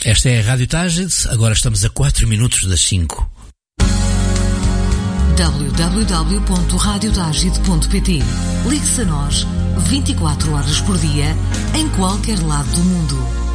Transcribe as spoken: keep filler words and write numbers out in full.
Esta é a Rádio Tágide, agora estamos a quatro minutos das cinco. w w w ponto rádio tágide ponto p t. Ligue-se a nós vinte e quatro horas por dia, em qualquer lado do mundo.